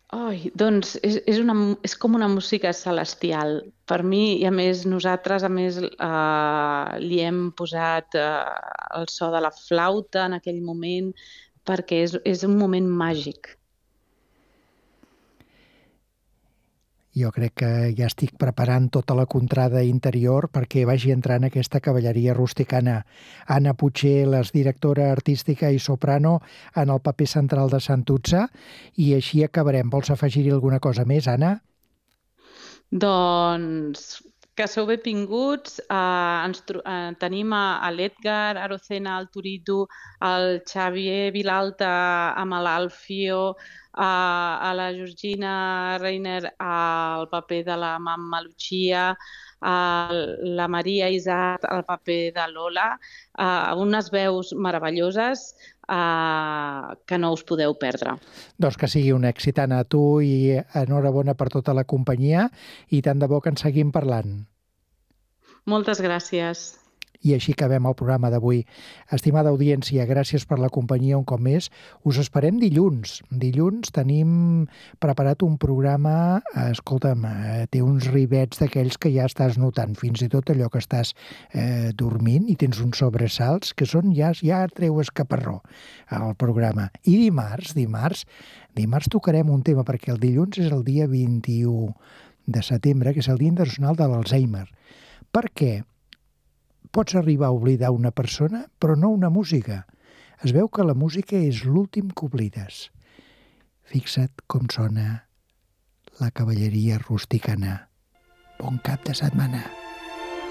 Ai, doncs és com una música celestial. Per mi, i a més nosaltres, li hem posat el so de la flauta en aquell moment, perquè és un moment màgic. Jo crec que ja estic preparant tota la contrada interior perquè vagi entrant aquesta cavalleria rusticana. Anna Puig, la directora artística i soprano, en el paper central de Santuzza, i així acabarem. Vols afegir-hi alguna cosa més, Anna? Doncs que sou benvinguts. Tenim a l'Edgar Arocena, al Turito, el Xavier Vilalta amb l'Alfio, a la Georgina Reiner al paper de la Mamma Lucia, la Maria Isaac al paper de Lola, unes veus meravelloses que no us podeu perdre. Doncs que sigui un èxit, Anna, a tu, i enhorabona per tota la companyia, i tant de bo que en seguim parlant. Moltes gràcies. I així acabem el programa d'avui. Estimada audiència, gràcies per la companyia un cop més. Us esperem dilluns. Dilluns tenim preparat un programa, escolta'm, té uns rivets d'aquells que ja estàs notant, fins i tot allò que estàs dormint i tens uns sobresalts que són ja treues caparró al programa. I dimarts tocarem un tema, perquè el dilluns és el dia 21 de setembre, que és el Dia Internacional de l'Alzheimer. Per què? Pots arribar a oblidar una persona, però no una música. Es veu que la música és l'últim que oblides. Fixa't com sona la cavalleria rusticana. Bon cap de setmana.